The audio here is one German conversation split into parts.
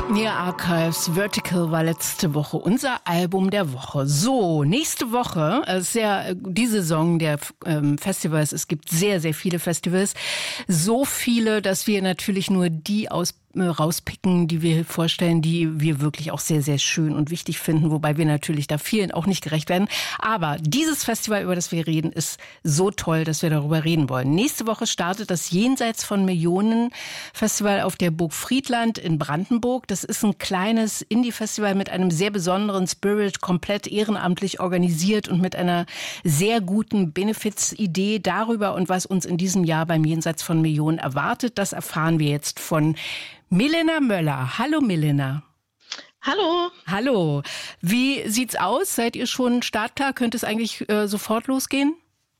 Ja, Archives Vertical war letzte Woche unser Album der Woche. So, nächste Woche ist ja die Saison der Festivals. Es gibt sehr, sehr viele Festivals. So viele, dass wir natürlich nur die rauspicken, die wir vorstellen, die wir wirklich auch sehr, sehr schön und wichtig finden, wobei wir natürlich da vielen auch nicht gerecht werden. Aber dieses Festival, über das wir reden, ist so toll, dass wir darüber reden wollen. Nächste Woche startet das Jenseits von Millionen Festival auf der Burg Friedland in Brandenburg. Das ist ein kleines Indie-Festival mit einem sehr besonderen Spirit, komplett ehrenamtlich organisiert und mit einer sehr guten Benefits-Idee darüber und was uns in diesem Jahr beim Jenseits von Millionen erwartet. Das erfahren wir jetzt von Milena Möller. Hallo Milena. Hallo. Hallo. Wie sieht's aus? Seid ihr schon startklar? Könnte es eigentlich sofort losgehen?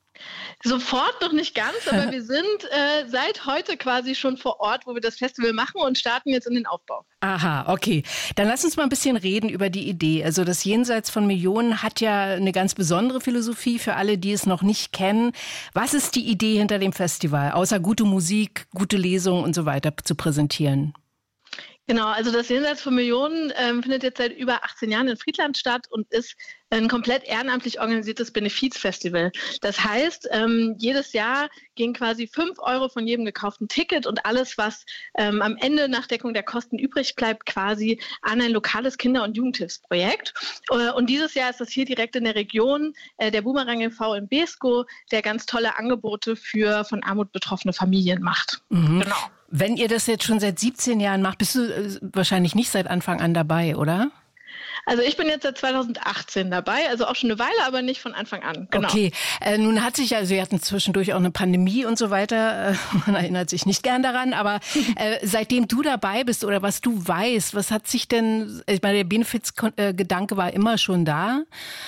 Sofort noch nicht ganz, aber wir sind seit heute quasi schon vor Ort, wo wir das Festival machen und starten jetzt in den Aufbau. Aha, okay. Dann lass uns mal ein bisschen reden über die Idee. Also das Jenseits von Millionen hat ja eine ganz besondere Philosophie für alle, die es noch nicht kennen. Was ist die Idee hinter dem Festival, außer gute Musik, gute Lesungen und so weiter zu präsentieren? Genau, also das Jenseits von Millionen findet jetzt seit über 18 Jahren in Friedland statt und ist ein komplett ehrenamtlich organisiertes Benefizfestival. Das heißt, jedes Jahr gehen quasi 5 € von jedem gekauften Ticket und alles, was am Ende nach Deckung der Kosten übrig bleibt, quasi an ein lokales Kinder- und Jugendhilfsprojekt. Und dieses Jahr ist das hier direkt in der Region, der Boomerang e.V. in Beeskow, der ganz tolle Angebote für von Armut betroffene Familien macht. Mhm. Genau. Wenn ihr das jetzt schon seit 17 Jahren macht, bist du wahrscheinlich nicht seit Anfang an dabei, oder? Also ich bin jetzt seit 2018 dabei, also auch schon eine Weile, aber nicht von Anfang an. Genau. Okay, nun hat sich, also wir hatten zwischendurch auch eine Pandemie und so weiter, man erinnert sich nicht gern daran, aber seitdem du dabei bist oder was du weißt, was hat sich denn, ich meine, der Benefits-Gedanke war immer schon da,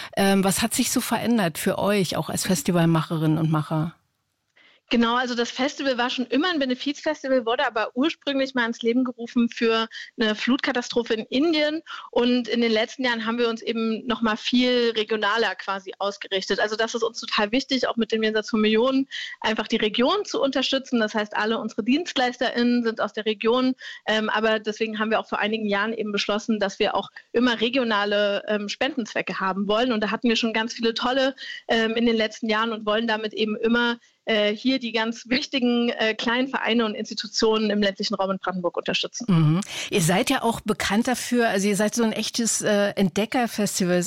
was hat sich so verändert für euch, auch als Festivalmacherinnen und Macher? Genau, also das Festival war schon immer ein Benefizfestival, wurde aber ursprünglich mal ins Leben gerufen für eine Flutkatastrophe in Indien. Und in den letzten Jahren haben wir uns eben noch mal viel regionaler quasi ausgerichtet. Also das ist uns total wichtig, auch mit dem Jenseits von Millionen, einfach die Region zu unterstützen. Das heißt, alle unsere DienstleisterInnen sind aus der Region. Aber deswegen haben wir auch vor einigen Jahren eben beschlossen, dass wir auch immer regionale Spendenzwecke haben wollen. Und da hatten wir schon ganz viele tolle in den letzten Jahren und wollen damit eben immer hier die ganz wichtigen kleinen Vereine und Institutionen im ländlichen Raum in Brandenburg unterstützen. Mhm. Ihr seid ja auch bekannt dafür, also ihr seid so ein echtes Entdeckerfestival,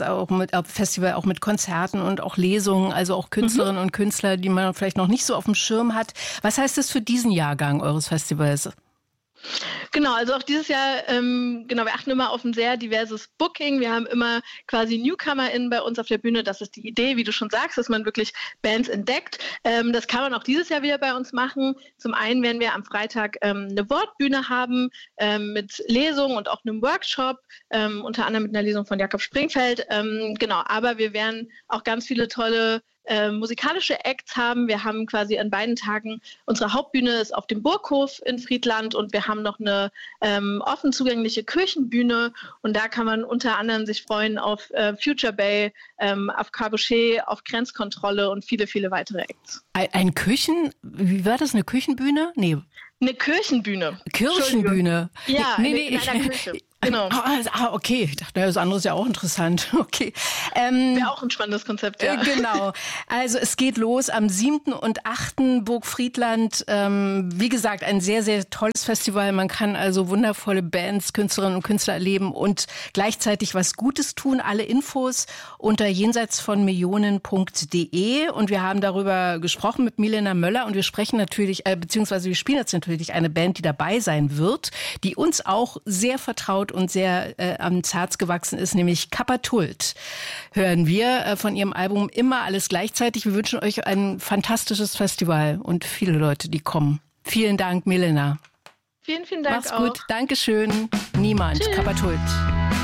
auch mit Konzerten und auch Lesungen, also auch Künstlerinnen und Künstler, die man vielleicht noch nicht so auf dem Schirm hat. Was heißt das für diesen Jahrgang eures Festivals? Genau, also auch dieses Jahr, wir achten immer auf ein sehr diverses Booking. Wir haben immer quasi NewcomerInnen bei uns auf der Bühne. Das ist die Idee, wie du schon sagst, dass man wirklich Bands entdeckt. Das kann man auch dieses Jahr wieder bei uns machen. Zum einen werden wir am Freitag eine Wortbühne haben mit Lesungen und auch einem Workshop, unter anderem mit einer Lesung von Jakob Springfeld. Aber wir werden auch ganz viele tolle musikalische Acts haben. Wir haben quasi an beiden Tagen, unsere Hauptbühne ist auf dem Burghof in Friedland und wir haben noch eine offen zugängliche Kirchenbühne und da kann man unter anderem sich freuen auf Future Bay, auf Cabochet, auf Grenzkontrolle und viele, viele weitere Acts. Wie war das, eine Küchenbühne? Nee. Eine Kirchenbühne. Kirchenbühne? Ja, in einer Kirche. Genau. Okay. Ich dachte, das andere ist ja auch interessant. Okay. Wäre auch ein spannendes Konzept, ja. Genau. Also es geht los am 7. und 8. Burg Friedland. Wie gesagt, ein sehr, sehr tolles Festival. Man kann also wundervolle Bands, Künstlerinnen und Künstler erleben und gleichzeitig was Gutes tun. Alle Infos unter jenseitsvonmillionen.de. Und wir haben darüber gesprochen mit Milena Möller und wir sprechen natürlich, beziehungsweise wir spielen jetzt natürlich eine Band, die dabei sein wird, die uns auch sehr vertraut und sehr ans Herz gewachsen ist, nämlich Kapatult. Hören wir von ihrem Album Immer alles gleichzeitig. Wir wünschen euch ein fantastisches Festival und viele Leute, die kommen. Vielen Dank, Milena. Vielen, vielen Dank. Mach's gut. Dankeschön. Niemand. Kapatult.